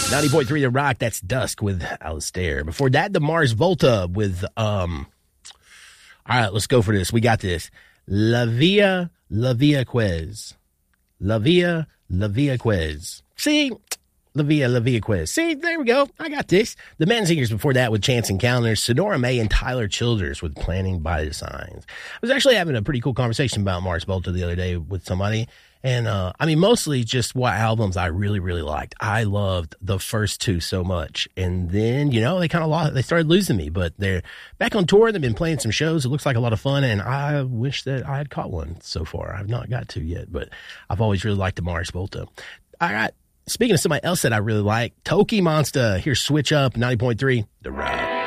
90.3 The Rock, that's Dusk with Alistair. Before that, the Mars Volta with, all right, let's go for this. We got this. La Via Quiz. La Via Quiz. See? La Via Quiz. See, there we go. I got this. The Menzingers before that with Chance Encounters, Sonora May and Tyler Childers with Planning by Designs. I was actually having a pretty cool conversation about Mars Volta the other day with somebody. And, I mean, mostly just what albums I really, really liked. I loved the first two so much. And then, you know, they kind of lost, they started losing me, but they're back on tour. They've been playing some shows. It looks like a lot of fun. And I wish that I had caught one so far. I've not got to yet, but I've always really liked the Mars Volta. Speaking of somebody else that I really like, Toki Monster. Here's Switch Up, 90.3, The Rock.